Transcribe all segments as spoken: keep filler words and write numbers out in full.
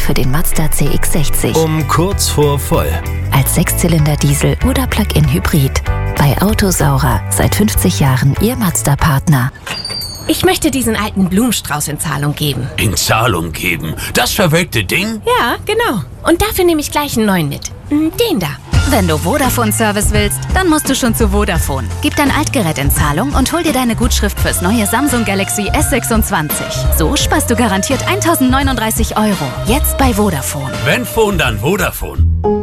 für den Mazda C X sechzig. Um kurz vor voll. Als Sechszylinder-Diesel oder Plug-in-Hybrid. Bei Autosaurer seit fünfzig Jahren Ihr Mazda-Partner. Ich möchte diesen alten Blumenstrauß in Zahlung geben. In Zahlung geben? Das verwelkte Ding? Ja, genau. Und dafür nehme ich gleich einen neuen mit. Den da. Wenn du Vodafone-Service willst, dann musst du schon zu Vodafone. Gib dein Altgerät in Zahlung und hol dir deine Gutschrift fürs neue Samsung Galaxy S sechsundzwanzig. So sparst du garantiert eintausendneununddreißig Euro. Jetzt bei Vodafone. Wenn Phone, dann Vodafone.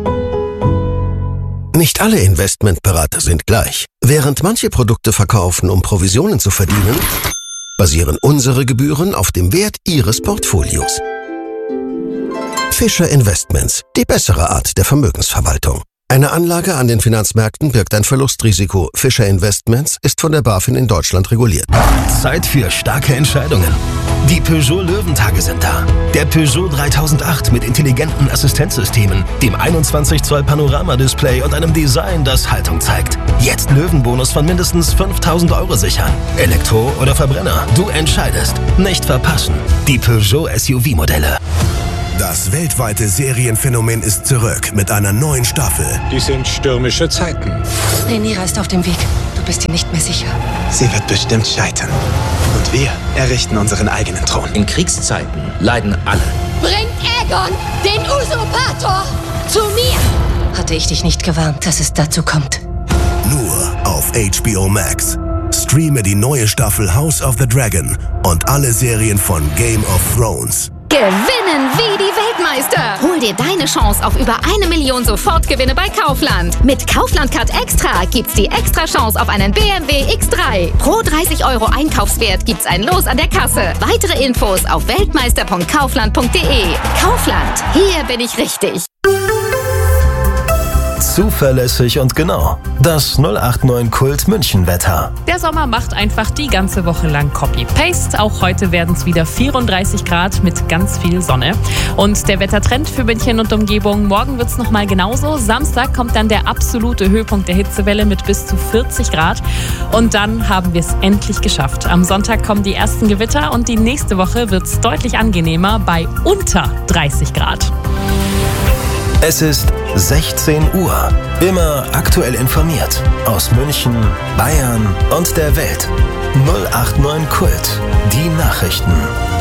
Nicht alle Investmentberater sind gleich. Während manche Produkte verkaufen, um Provisionen zu verdienen, basieren unsere Gebühren auf dem Wert Ihres Portfolios. Fischer Investments, die bessere Art der Vermögensverwaltung. Eine Anlage an den Finanzmärkten birgt ein Verlustrisiko. Fischer Investments ist von der BaFin in Deutschland reguliert. Zeit für starke Entscheidungen. Die Peugeot Löwentage sind da. Der Peugeot dreitausendacht mit intelligenten Assistenzsystemen, dem einundzwanzig Zoll Panoramadisplay und einem Design, das Haltung zeigt. Jetzt Löwenbonus von mindestens fünftausend Euro sichern. Elektro oder Verbrenner, du entscheidest. Nicht verpassen. Die Peugeot S U V-Modelle. Das weltweite Serienphänomen ist zurück mit einer neuen Staffel. Dies sind stürmische Zeiten. Rhaenyra ist auf dem Weg. Du bist dir nicht mehr sicher. Sie wird bestimmt scheitern. Und wir errichten unseren eigenen Thron. In Kriegszeiten leiden alle. Bringt Aegon, den Usurpator, zu mir! Hatte ich dich nicht gewarnt, dass es dazu kommt? Nur auf H B O Max. Streame die neue Staffel House of the Dragon und alle Serien von Game of Thrones. Gewinnen wie die Weltmeister! Hol dir deine Chance auf über eine Million Sofortgewinne bei Kaufland. Mit Kaufland Card Extra gibt's die extra Chance auf einen B M W X drei. Pro dreißig Euro Einkaufswert gibt's ein Los an der Kasse. Weitere Infos auf weltmeister punkt kaufland punkt de. Kaufland, hier bin ich richtig. Zuverlässig und genau. Das null acht neun Kult München Wetter. Der Sommer macht einfach die ganze Woche lang Copy-Paste. Auch heute werden es wieder vierunddreißig Grad mit ganz viel Sonne. Und der Wettertrend für München und Umgebung. Morgen wird es nochmal genauso. Samstag kommt dann der absolute Höhepunkt der Hitzewelle mit bis zu vierzig Grad. Und dann haben wir es endlich geschafft. Am Sonntag kommen die ersten Gewitter und die nächste Woche wird es deutlich angenehmer bei unter dreißig Grad. Es ist sechzehn Uhr. Immer aktuell informiert. Aus München, Bayern und der Welt. null acht neun Kult. Die Nachrichten.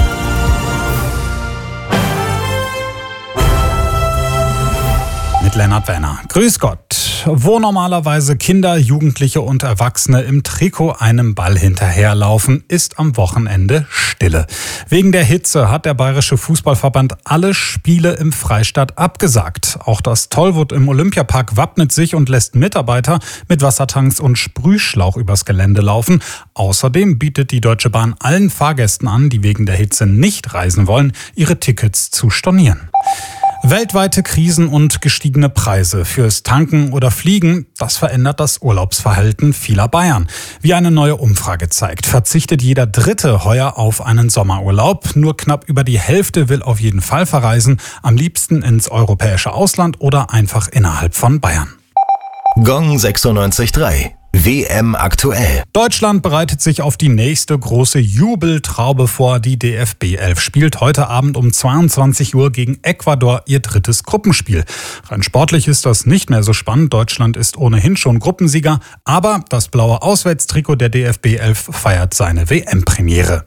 Mit Lennart Werner. Grüß Gott. Wo normalerweise Kinder, Jugendliche und Erwachsene im Trikot einem Ball hinterherlaufen, ist am Wochenende Stille. Wegen der Hitze hat der Bayerische Fußballverband alle Spiele im Freistaat abgesagt. Auch das Tollwood im Olympiapark wappnet sich und lässt Mitarbeiter mit Wassertanks und Sprühschlauch übers Gelände laufen. Außerdem bietet die Deutsche Bahn allen Fahrgästen an, die wegen der Hitze nicht reisen wollen, ihre Tickets zu stornieren. Weltweite Krisen und gestiegene Preise fürs Tanken oder Fliegen, das verändert das Urlaubsverhalten vieler Bayern. Wie eine neue Umfrage zeigt, verzichtet jeder Dritte heuer auf einen Sommerurlaub. Nur knapp über die Hälfte will auf jeden Fall verreisen, am liebsten ins europäische Ausland oder einfach innerhalb von Bayern. Gong sechsundneunzig Komma drei. W M aktuell. Deutschland bereitet sich auf die nächste große Jubeltraube vor. Die D F B elf spielt heute Abend um zweiundzwanzig Uhr gegen Ecuador ihr drittes Gruppenspiel. Rein sportlich ist das nicht mehr so spannend. Deutschland ist ohnehin schon Gruppensieger. Aber das blaue Auswärtstrikot der D F B elf feiert seine W M-Premiere.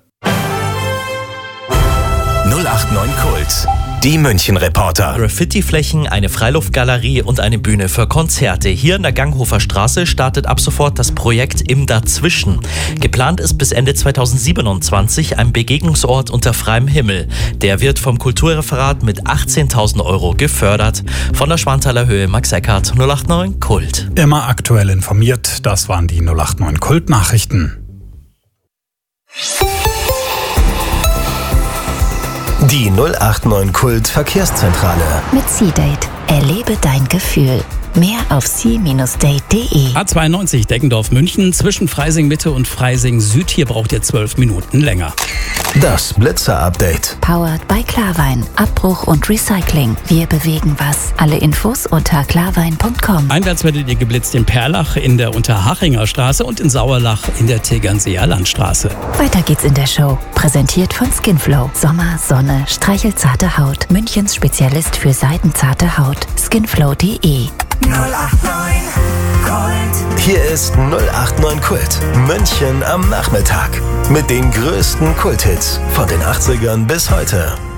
null acht neun Kult. Die München-Reporter. Graffiti-Flächen, eine Freiluftgalerie und eine Bühne für Konzerte. Hier in der Ganghofer Straße startet ab sofort das Projekt Im Dazwischen. Geplant ist bis Ende zweitausendsiebenundzwanzig ein Begegnungsort unter freiem Himmel. Der wird vom Kulturreferat mit achtzehntausend Euro gefördert. Von der Schwanthaler Höhe, Max Eckhardt, null acht neun Kult. Immer aktuell informiert, das waren die null acht neun Kult-Nachrichten. Die null acht neun Kult Verkehrszentrale. Mit C-Date. Erlebe dein Gefühl. Mehr auf see Bindestrich date punkt de. A zweiundneunzig Deggendorf München zwischen Freising Mitte und Freising Süd. Hier braucht ihr zwölf Minuten länger. Das Blitzer-Update. Powered by Klarwein. Abbruch und Recycling. Wir bewegen was. Alle Infos unter klarwein punkt com. Einwärts werdet ihr geblitzt in Perlach in der Unterhachinger Straße und in Sauerlach in der Tegernseer Landstraße. Weiter geht's in der Show. Präsentiert von Skinflow. Sommer, Sonne, streichelzarte Haut. Münchens Spezialist für seidenzarte Haut. skinflow punkt de. null acht neun Kult. Hier ist null acht neun Kult. München am Nachmittag. Mit den größten Kulthits von den achtzigern bis heute.